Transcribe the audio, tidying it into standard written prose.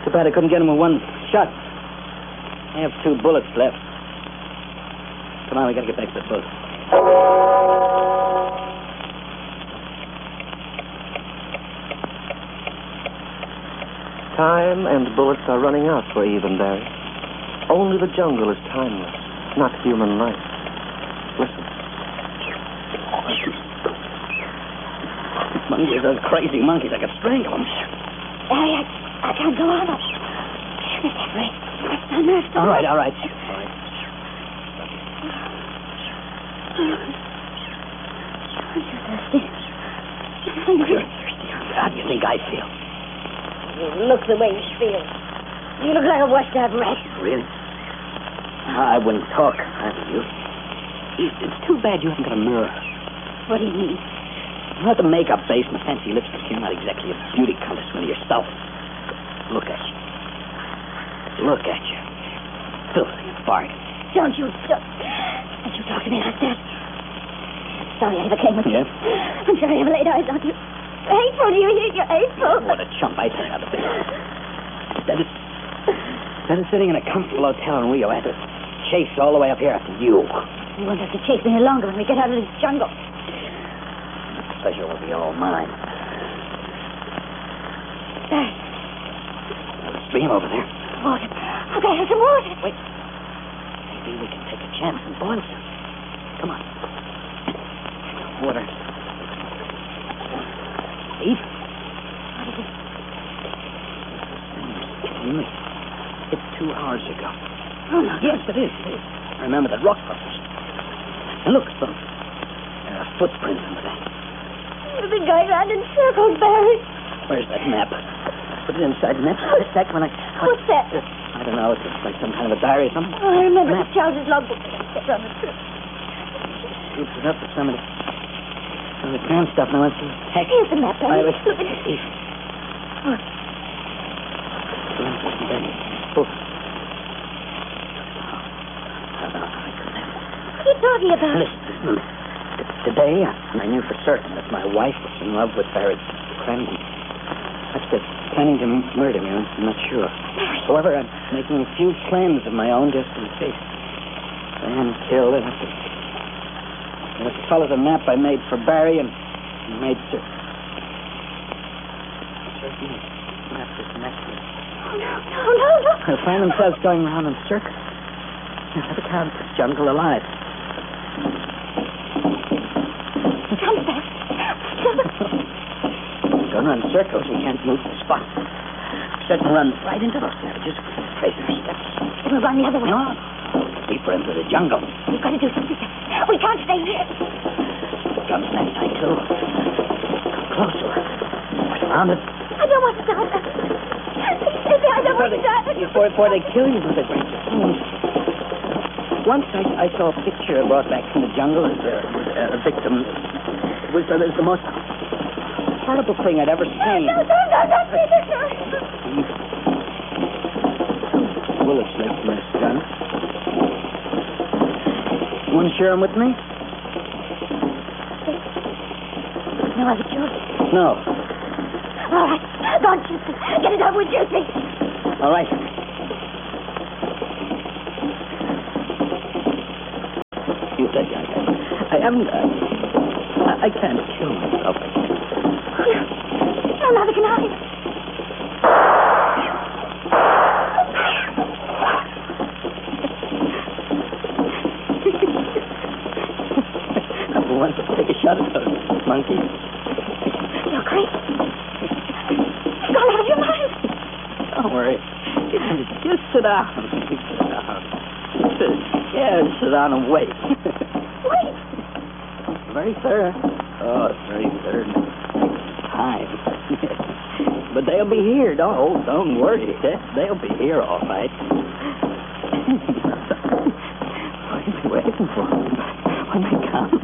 Too bad I couldn't get him with one shot. I have 2 bullets left. Come on, we gotta get back to the boat. Time and bullets are running out for Evenberry. Only the jungle is timeless, not human life. Listen. Monkeys, those crazy monkeys. I could strangle them. Barry, I can't go on. Mr. Avery, my nerves don't... All right. Aren't you thirsty? You're thirsty. How do you think I feel? You look the way you feel. You look like a washed-out rat. Really? I wouldn't talk after you. It's too bad you haven't got a mirror. What do you mean? Not the makeup base and the fancy lipstick. You're not exactly a beauty contest winner yourself. Look at you. Look at you. Filthy and bargain. Don't you talk to me like that. Sorry I ever came with you. Yeah? I'm sorry I ever laid eyes on you. Hateful, do you hear? You're hateful. What a chump I turned out to be. Instead of sitting in a comfortable hotel in Rio, I had to chase all the way up here after you. You won't have to chase me any longer when we get out of this jungle. The pleasure will be all mine. There. There's a stream over there. Water. I'll get her some water. Wait. Maybe we can take a chance and boil some. Come on. Water. Eve? What is it? It's 2 hours ago. Oh, no. Yes, it is. I remember the rock crushers. And look, there are footprints under that. You've been going round in circles, Barry. Where's that map? Put it inside the map. A sec when I... What's that? I don't know. It's like some kind of a diary or something. Oh, I remember Map. Charles's logbook that I kept on the trip. Scoops it up with some of the cram stuff. Now, let's see. Heck. Here's the map, Barry. Look at it. it. What? Book. What are you talking about? Listen. Today, I knew for certain that my wife was in love with Barry Crandon. That's the planning to murder me. I'm not sure. However, I'm making a few plans of my own just in case. If I am killed, I have to follow the map I made for Barry and made certain map is necklace. No. They'll find themselves going around in circles. How to count this jungle alive. Come back. Don't run circles. We can't move the spot. Certain run right into those savages. Trace their steps. Then we'll run the other way. No. Deeper into the jungle. We've got to do something. We can't stay here. Guns next time, too. Come closer. We're surrounded. I don't want to die. I don't want to die. Before they kill you with the great spoons. Once I saw a picture brought back from the jungle as a victim. It was the most horrible thing I'd ever seen. No, Peter, no. Two bullets left in this gun. You want to share them with me? No, I would shoot. No. All right. Don't shoot me. Get it over with, shoot me. All right. You said I haven't... I can't kill myself. I can't. No, neither can I. I want to take a shot at those monkeys. You're crazy. It's gone out of your mind. Don't worry. Just sit down. Sit down and wait. Wait. Very thorough. Oh, it's very thorough. Time. But they'll be here. Don't worry. They'll be here all right. What are you waiting for? When they come.